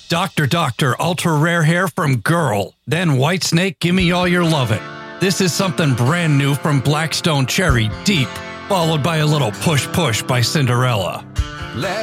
Dr. Doctor, ultra rare hair from Girl. Then Whitesnake, gimme all your lovin'. This is something brand new from Blackstone Cherry, Deep, followed by a little Push Push by Cinderella.